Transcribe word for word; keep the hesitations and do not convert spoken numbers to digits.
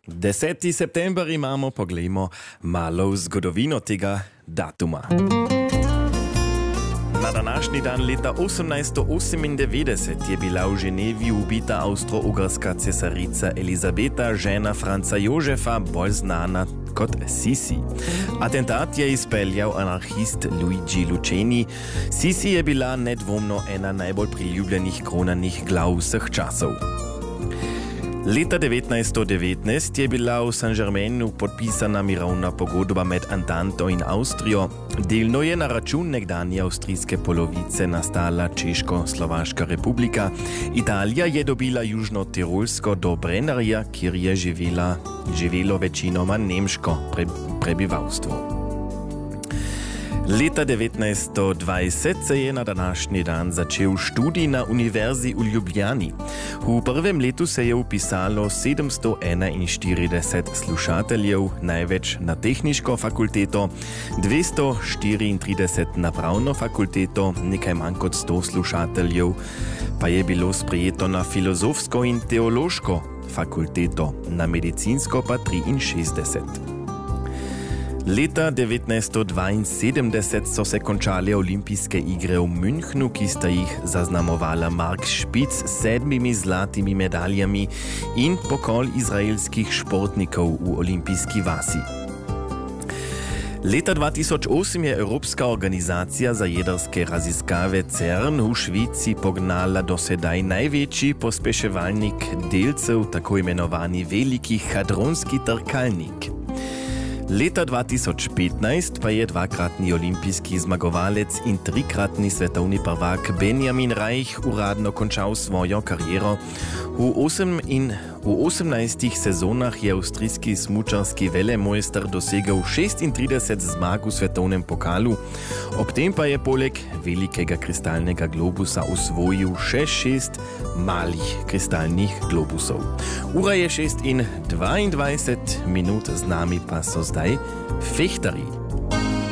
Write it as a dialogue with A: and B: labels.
A: deseti september imamo, poglejmo malo zgodovino tega datuma. Na današnji dan leta osemnajsto osemindevetdeset je bila v Ženevi ubita avstro-ugrska cesarica Elizabeta, žena Franca Jožefa, bolj znana kot Sisi. Atentat je izpeljal anarhist Luigi Lucchini. Sisi je bila nedvomno ena najbolj priljubljenih kronanih glav vseh časov. Leta devetnajststo devetnajst je bila v Saint-Germainu podpisana mirovna pogodba med Antanto in Avstrijo. Delno je na račun nekdanje avstrijske polovice nastala Češko-Slovaška republika. Italija je dobila Južno-Tirolsko do Brennerja, kjer je živela, živelo večinoma nemško pre, prebivalstvo. Leta devetnajststo dvajset se je na današnji dan začel študij na Univerzi v Ljubljani. V prvem letu se je upisalo sedemsto enainštirideset slušateljev, največ na tehniško fakulteto, dvesto štiriintrideset na pravno fakulteto, nekaj manj kot sto slušateljev pa je bilo sprejeto na filozofsko in teološko fakulteto, na medicinsko pa triinšestdeset. Leta devetnajststo dvainsedemdeset so se končale olimpijske igre v Münchnu, ki sta jih zaznamovala Mark Špic s sedmimi zlatimi medaljami in pokol izraelskih športnikov v olimpijski vasi. Leta dva tisoč osem je Evropska organizacija za jedrske raziskave CERN v Švici pognala dosedaj največji pospeševalnik delcev, tako imenovani veliki hadronski trkalnik. Leta dva tisoč petnajst pa je dvakratni olimpijski zmagovalec in trikratni svetovni prvak Benjamin Reich uradno končal svojo kariero. V, osem in, v osemnajstih sezonah je avstrijski smučarski velemojster dosegel šestintrideset zmag v svetovnem pokalu, ob tem pa je poleg velikega kristalnega globusa osvojil še šest malih kristalnih globusov. Ura je šest in dvaindvajset minut, z nami pa so zdaj fehtarji.